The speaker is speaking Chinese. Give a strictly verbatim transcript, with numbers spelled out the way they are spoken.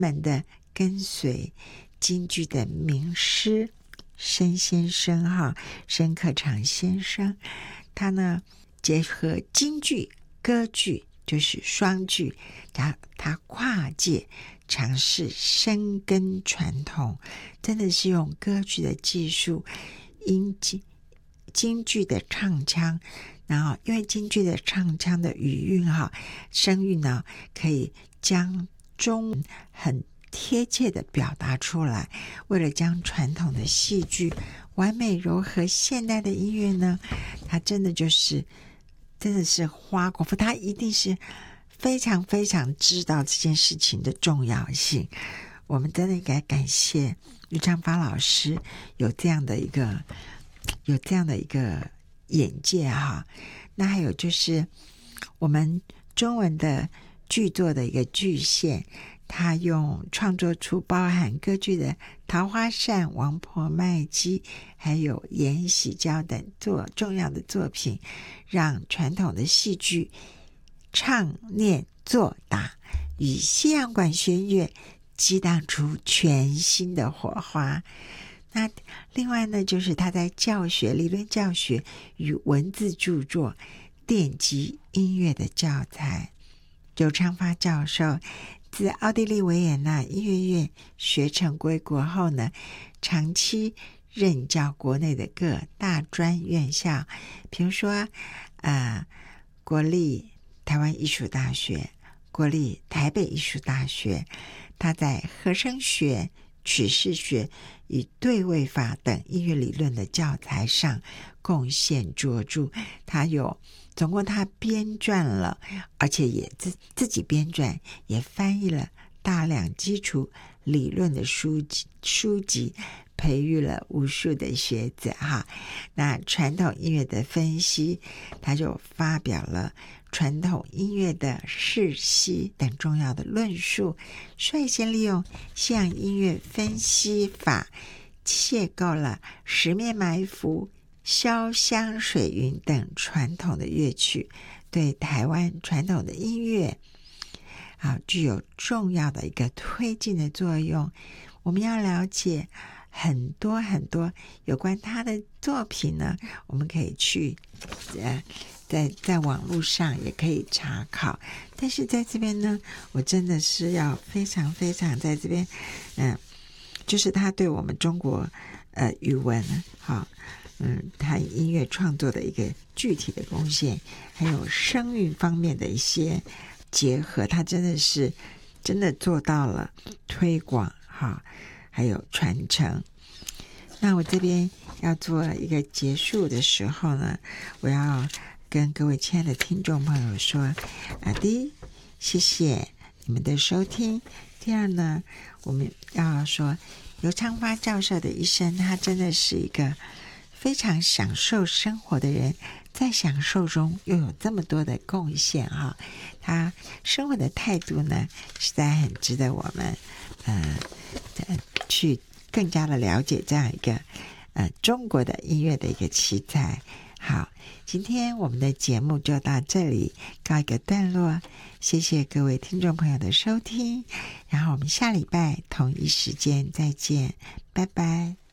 们的跟随京剧的名师申先生哈，申克长先生，他呢结合京剧、歌剧，就是双剧，他他跨界尝试深耕传统，真的是用歌剧的技术，音京京剧的唱腔，然后因为京剧的唱腔的语韵哈，声韵呢，可以将中文很贴切的表达出来。为了将传统的戏剧完美糅合现代的音乐呢，他真的就是真的是花功夫，他一定是非常非常知道这件事情的重要性。我们真的应该感谢吕昌发老师有这样的一个有这样的一个眼界哈。那还有就是我们中文的剧作的一个剧线，他用创作出包含歌剧的《桃花扇》《王婆卖鸡》还有《延禧娇》等作重要的作品，让传统的戏剧唱念做打与西洋管弦乐激荡出全新的火花。那另外呢，就是他在教学、理论教学与文字著作、奠基音乐的教材。刘昌发教授自奥地利维也纳音乐院学成归国后呢，长期任教国内的各大专院校，比如说呃，国立台湾艺术大学、国立台北艺术大学。他在和声学、曲式学与对位法等音乐理论的教材上贡献卓著。他有总共他编撰了，而且也自自己编撰，也翻译了大量基础理论的书籍书籍，培育了无数的学子哈。那传统音乐的分析，他就发表了传统音乐的释析等重要的论述，率先利用西洋音乐分析法，解构了十面埋伏、潇湘水云等传统的乐曲，对台湾传统的音乐啊具有重要的一个推进的作用。我们要了解很多很多有关他的作品呢，我们可以去呃在在网络上也可以查考，但是在这边呢，我真的是要非常非常在这边，嗯、呃，就是他对我们中国呃语文好，嗯，他音乐创作的一个具体的贡献，还有声韵方面的一些结合，他真的是真的做到了推广哈，还有传承。那我这边要做一个结束的时候呢，我要跟各位亲爱的听众朋友说啊，第一，谢谢你们的收听。第二呢，我们要说刘昌发教授的一生，他真的是一个非常享受生活的人，在享受中又有这么多的贡献哈。他生活的态度呢，实在很值得我们呃去更加的了解这样一个呃中国的音乐的一个奇才。好，今天我们的节目就到这里告一个段落，谢谢各位听众朋友的收听，然后我们下礼拜同一时间再见，拜拜。